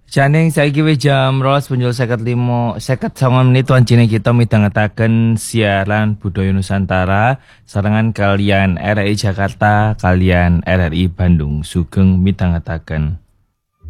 Janing saiki wis jam 12:55 wancine kita midhangetaken siaran budaya Nusantara sarengan kalian RRI Jakarta kalian RRI Bandung sugeng midhangetaken.